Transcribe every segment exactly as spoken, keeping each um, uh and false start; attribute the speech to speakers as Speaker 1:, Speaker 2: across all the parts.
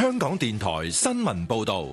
Speaker 1: 香港電台新聞報道。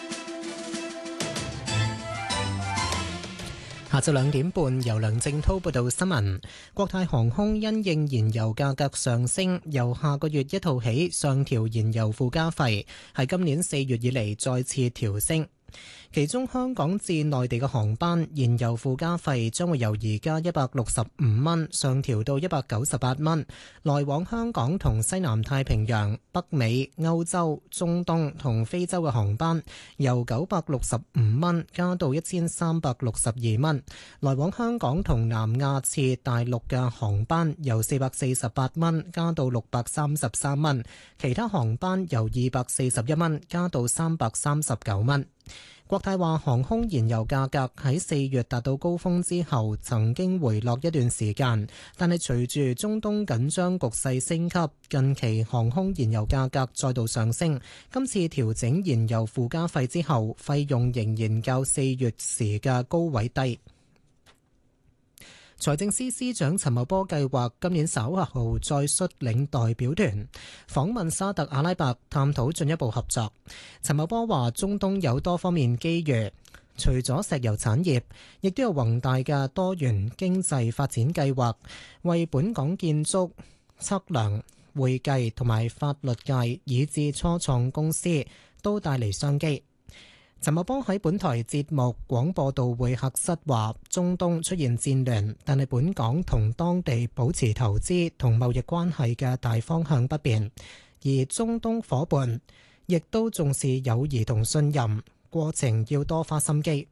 Speaker 2: 下晝兩點半，由梁正滔報道新聞。國泰航空因應燃油價格上升，由下個月一號起上調燃油附加費，係今年四月以嚟再次調升。其中香港至內地嘅航班燃油附加費將會由而家一百六十五蚊上調到一百九十八蚊，來往香港同西南太平洋、北美、歐洲、中東同非洲嘅航班由九百六十五蚊加到一千三百六十二蚊，來往香港同南亞次大陸嘅航班由四百四十八蚊加到六百三十三蚊，其他航班由二百四十一蚊加到三百三十九蚊。國泰話航空燃油價格喺四月達到高峰之後曾經回落一段時間，但係隨住中東緊張局勢升級，近期航空燃油價格再度上升。今次調整燃油附加費之後，費用仍然較四月時嘅高位低。財政司司長陳茂波計劃今年稍後再率領代表團訪問沙特阿拉伯，探討進一步合作。陳茂波話：中東有多方面機遇，除咗石油產業，亦都有宏大嘅多元經濟發展計劃，為本港建築、測量、會計同埋法律界以至初創公司都帶嚟商機。陳茂波喺本台節目廣播道會客室話：中東出現戰亂，但係本港同當地保持投資同貿易關係嘅大方向不變，而中東夥伴亦都重視友誼同信任，過程要多花心機。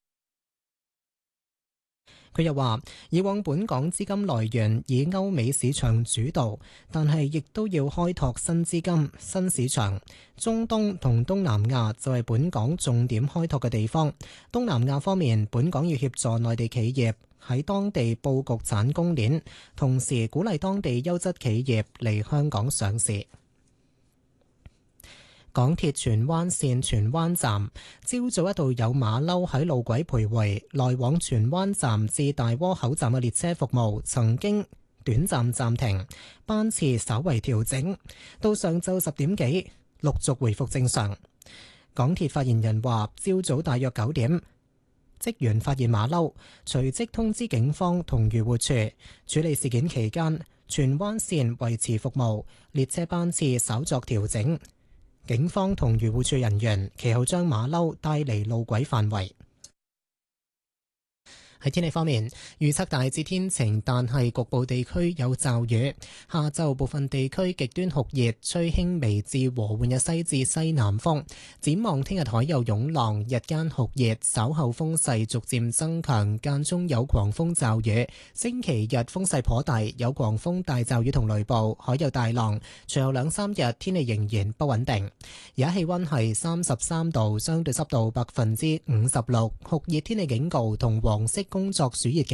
Speaker 2: 佢又話：以往本港資金來源以歐美市場主導，但係亦都要開拓新資金、新市場。中東同東南亞就係本港重點開拓嘅地方。東南亞方面，本港要協助內地企業喺當地佈局產供鏈，同時鼓勵當地優質企業嚟香港上市。港鐵荃灣線荃灣站朝早一度有馬騮喺路軌徘徊，來往荃灣站至大窩口站嘅列車服務曾經短暫暫停，班次稍為調整，到上晝十點幾陸續回復正常。港鐵發言人話：朝早大約九點，職員發現馬騮，隨即通知警方同漁護處處理事件。期間，荃灣線維持服務，列車班次稍作調整。警方同漁護處人員其後將馬騮帶離路軌範圍。喺天氣方面，預測大致天晴，但係局部地區有驟雨。下晝部分地區極端酷熱，吹輕微至和緩嘅西至西南風。展望聽日海有湧浪，日間酷熱，稍後風勢逐漸增強，間中有狂風驟雨。星期日風勢頗大，有狂風大驟雨同雷暴，海有大浪。隨後兩三日天氣仍然不穩定。而家氣溫係三十三度，相對濕度百分之五十六，酷熱天氣警告同黃色工作暑熱警